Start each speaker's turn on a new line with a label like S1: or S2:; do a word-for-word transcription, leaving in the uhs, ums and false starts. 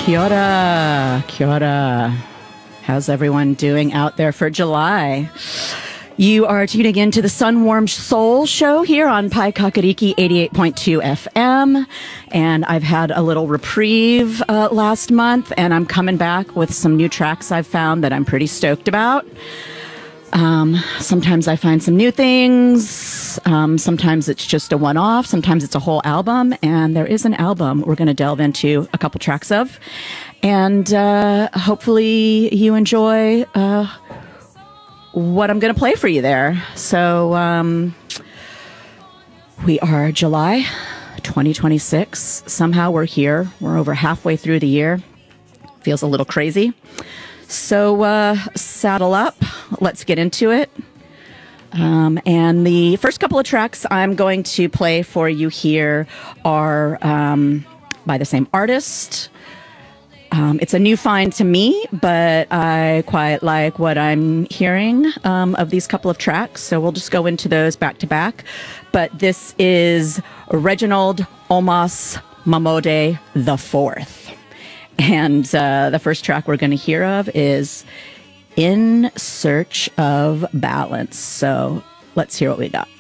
S1: Kia ora, kia ora. How's everyone doing out there for July? You are tuning in to the Sunwarm Soul Show here on Pai Kakariki eighty-eight point two F M. And I've had a little reprieve uh, last month, and I'm coming back with some new tracks I've found that I'm pretty stoked about. Um, sometimes I find some new things. Um, sometimes it's just a one-off. Sometimes it's a whole album. And there is an album we're going to delve into a couple tracks of. And uh, hopefully you enjoy uh, what I'm going to play for you there. So um, we are July twenty twenty-six. Somehow we're here. We're over halfway through the year. Feels a little crazy. So uh, saddle up. Let's get into it. Um, and the first couple of tracks I'm going to play for you here are um, by the same artist. Um, it's a new find to me, but I quite like what I'm hearing um, of these couple of tracks. So we'll just go into those back to back. But this is Reginald Omas Mamode the Fourth. And uh, the first track we're going to hear of is In Search of Balance. So let's hear what we got.